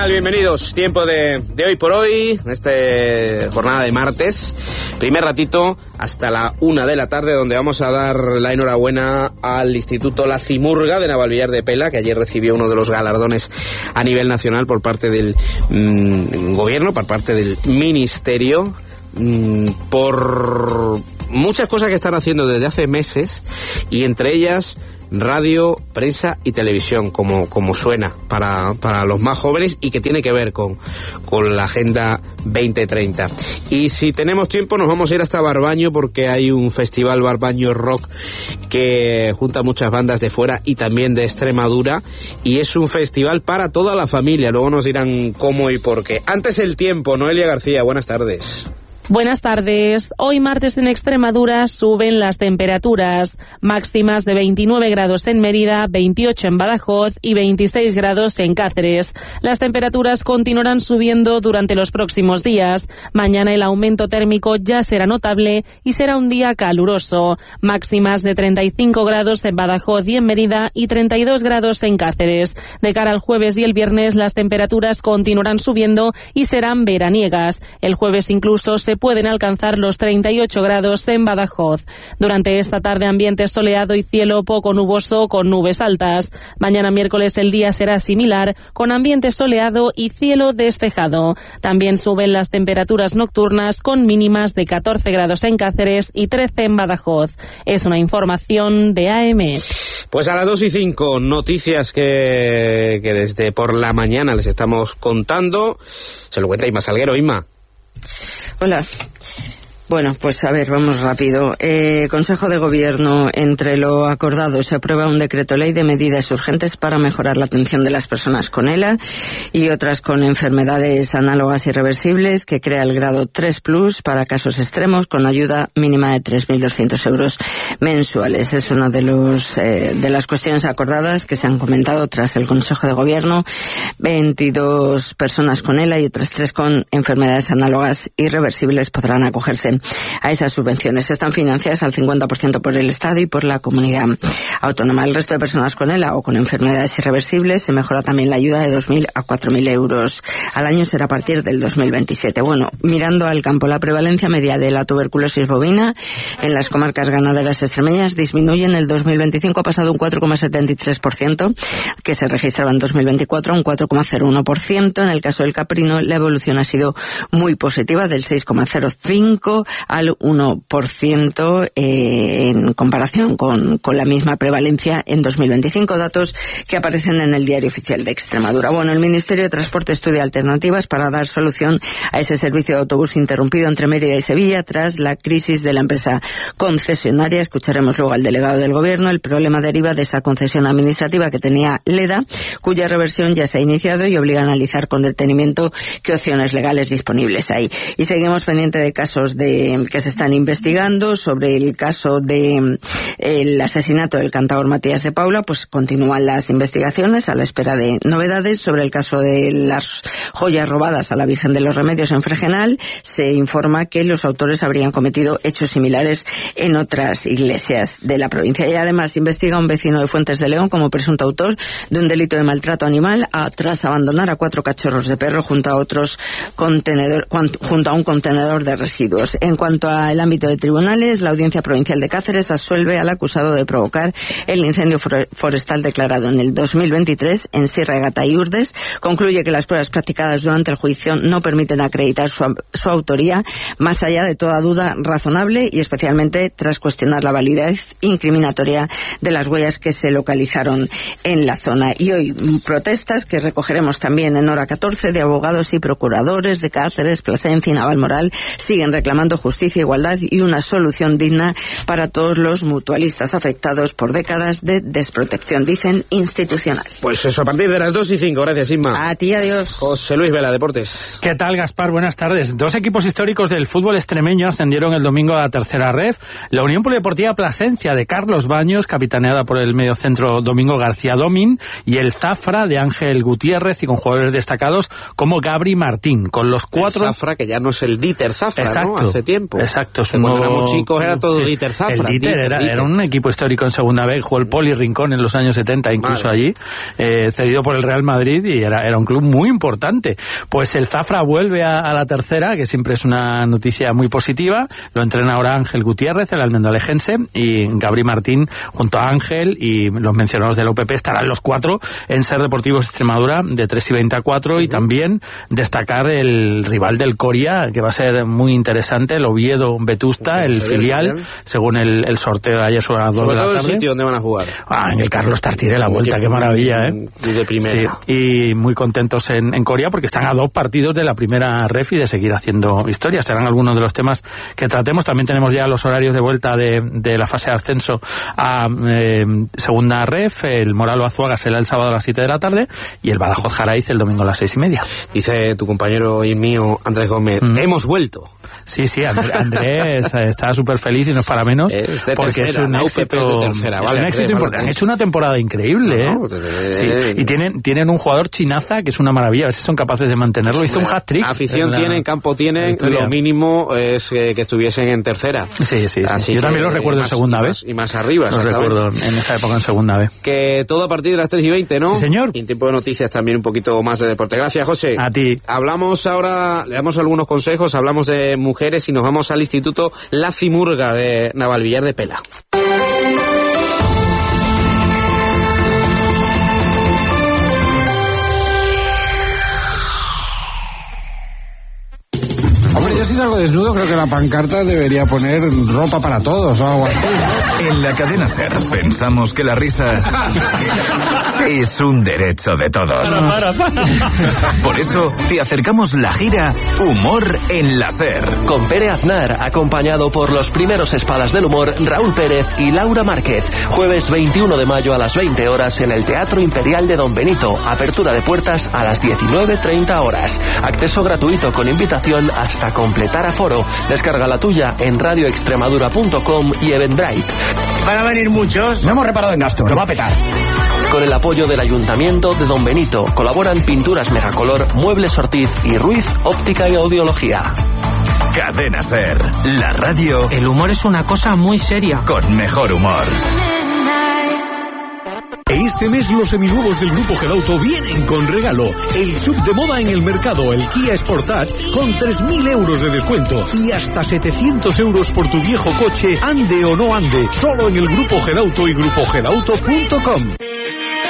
tal? Bienvenidos. Tiempo de hoy por hoy, esta jornada de martes. Primer ratito hasta la 1 de la tarde, donde vamos a dar la enhorabuena al Instituto La Cimurga de Navalvillar de Pela, que ayer recibió uno de los galardones a nivel nacional por parte del gobierno, por parte del ministerio, por muchas cosas que están haciendo desde hace meses, y entre ellas radio, prensa y televisión, como suena para los más jóvenes, y que tiene que ver con la Agenda 2030. Y si tenemos tiempo nos vamos a ir hasta Barbaño, porque hay un festival Barbaño Rock que junta muchas bandas de fuera y también de Extremadura, y es un festival para toda la familia. Luego nos dirán cómo y por qué. Antes el tiempo, Noelia García, buenas tardes. Buenas tardes. Hoy martes en Extremadura suben las temperaturas máximas de 29 grados en Mérida, 28 en Badajoz y 26 grados en Cáceres. Las temperaturas continuarán subiendo durante los próximos días. Mañana el aumento térmico ya será notable y será un día caluroso. Máximas de 35 grados en Badajoz y en Mérida y 32 grados en Cáceres. De cara al jueves y el viernes las temperaturas continuarán subiendo y serán veraniegas. El jueves incluso se pueden alcanzar los 38 grados en Badajoz. Durante esta tarde ambiente soleado y cielo poco nuboso con nubes altas. Mañana miércoles el día será similar, con ambiente soleado y cielo despejado. También suben las temperaturas nocturnas con mínimas de 14 grados en Cáceres y 13 en Badajoz. Es una información de AM. Pues a las 2:05, noticias que desde por la mañana les estamos contando. Se lo cuenta Inma Salguero. Inma. Hola. Bueno, pues a ver, vamos rápido. Consejo de Gobierno, entre lo acordado, se aprueba un decreto ley de medidas urgentes para mejorar la atención de las personas con ELA y otras con enfermedades análogas irreversibles, que crea el grado 3+ para casos extremos con ayuda mínima de 3.200 euros mensuales. Es una de las cuestiones acordadas que se han comentado tras el Consejo de Gobierno. 22 personas con ELA y otras 3 con enfermedades análogas irreversibles podrán acogerse a esas subvenciones. Están financiadas al 50% por el Estado y por la comunidad autónoma. El resto de personas con ELA o con enfermedades irreversibles se mejora también la ayuda de 2.000 a 4.000 euros al año. Será a partir del 2027. Bueno, mirando al campo, la prevalencia media de la tuberculosis bovina en las comarcas ganaderas extremeñas disminuye en el 2025, ha pasado un 4,73%, que se registraba en 2024, un 4,01%. En el caso del caprino, la evolución ha sido muy positiva, del 6,05% al 1% en comparación con la misma prevalencia en 2025, datos que aparecen en el Diario Oficial de Extremadura. Bueno, el Ministerio de Transporte estudia alternativas para dar solución a ese servicio de autobús interrumpido entre Mérida y Sevilla tras la crisis de la empresa concesionaria. Escucharemos luego al delegado del Gobierno. El problema deriva de esa concesión administrativa que tenía Leda, cuya reversión ya se ha iniciado y obliga a analizar con detenimiento qué opciones legales disponibles hay. Y seguimos pendiente de casos que se están investigando. Sobre el caso de el asesinato del cantador Matías de Paula, pues continúan las investigaciones a la espera de novedades. Sobre el caso de las joyas robadas a la Virgen de los Remedios en Fregenal, se informa que los autores habrían cometido hechos similares en otras iglesias de la provincia. Y además investiga a un vecino de Fuentes de León como presunto autor de un delito de maltrato animal tras abandonar a 4 cachorros de perro junto a un contenedor de residuos. En cuanto al ámbito de tribunales, la Audiencia Provincial de Cáceres absuelve al acusado de provocar el incendio forestal declarado en el 2023 en Sierra de Gata y Urdes. Concluye que las pruebas practicadas durante el juicio no permiten acreditar su autoría, más allá de toda duda razonable, y especialmente tras cuestionar la validez incriminatoria de las huellas que se localizaron en la zona. Y hoy protestas que recogeremos también en Hora 14 de abogados y procuradores de Cáceres, Plasencia y Navalmoral. Siguen reclamando justicia, igualdad y una solución digna para todos los mutualistas afectados por décadas de desprotección, dicen, institucional. Pues eso, a partir de las 2:05. Gracias, Inma. A ti, adiós. José Luis Vela, Deportes. ¿Qué tal, Gaspar? Buenas tardes. 2 equipos históricos del fútbol extremeño ascendieron el domingo a la tercera red. La Unión Polideportiva Plasencia de Carlos Baños, capitaneada por el mediocentro Domingo García Domín, y el Zafra de Ángel Gutiérrez, y con jugadores destacados como Gabri Martín. Con los 4... El Zafra, que ya no es el Dieter Zafra, exacto, ¿no? Hace hace tiempo. Exacto. Cuando éramos chicos era todo Dieter Zafra. El Dieter era un equipo histórico en segunda vez, jugó el Poli Rincón en los años 70, incluso allí, cedido por el Real Madrid, y era un club muy importante. Pues el Zafra vuelve a la tercera, que siempre es una noticia muy positiva. Lo entrena ahora Ángel Gutiérrez, el almendralejense, y Gabri Martín junto a Ángel y los mencionados del OPP estarán los 4 en SER Deportivos Extremadura de 3:20 a 4, y también destacar el rival del Coria, que va a ser muy interesante, el Oviedo Vetusta, el filial, según el sorteo de ayer sobre las 2 de la tarde. ¿El sitio donde van a jugar? En el Carlos Tartiere, la vuelta, qué maravilla, de primera. Sí, y muy contentos en Coria porque están a 2 partidos de la primera ref y de seguir haciendo historia. Serán algunos de los temas que tratemos. También tenemos ya los horarios de vuelta de la fase de ascenso a segunda ref. El Moralo Azuaga será el sábado a las 7 de la tarde y el Badajoz Jaraiz el domingo a las 6:30. Dice tu compañero y mío, Andrés Gómez, hemos vuelto. Sí, Andrés está súper feliz y no es para menos, porque es un éxito, importante. Han hecho una temporada increíble, y tienen un jugador chinaza que es una maravilla, a ver si son capaces de mantenerlo. Hizo un hat-trick. Afición tienen, campo tienen, lo mínimo es que estuviesen en tercera. Sí. Yo también lo recuerdo en segunda vez. Y más arriba, lo recuerdo en esa época en segunda vez. Que todo a partir de las 3:20, ¿no? Sí, señor. Y en tiempo de noticias también un poquito más de deporte. Gracias, José. A ti. Hablamos ahora, le damos algunos consejos, hablamos de mujeres y nos vamos al Instituto La Cimurga de Navalvillar de Pela. Hombre, yo si salgo desnudo creo que la pancarta debería poner ropa para todos o algo así, ¿no? En la cadena SER pensamos que la risa es un derecho de todos. Para. Por eso te acercamos la gira Humor en la SER. Con Pere Aznar, acompañado por los primeros espadas del humor Raúl Pérez y Laura Márquez. Jueves 21 de mayo a las 20 horas en el Teatro Imperial de Don Benito. Apertura de puertas a las 19:30 horas. Acceso gratuito con invitación hasta completar aforo. Descarga la tuya en radioextremadura.com y Eventbrite. Van a venir muchos. No hemos reparado en gasto, lo va a petar. Con el apoyo del Ayuntamiento de Don Benito colaboran Pinturas Megacolor, Muebles Ortiz y Ruiz Óptica y Audiología. Cadena SER, la radio. El humor es una cosa muy seria. Con mejor humor. Este mes los seminuevos del Grupo Gelauto vienen con regalo. El sub de moda en el mercado, el Kia Sportage, con 3.000 euros de descuento. Y hasta 700 euros por tu viejo coche, ande o no ande. Solo en el Grupo Gelauto y grupogelauto.com.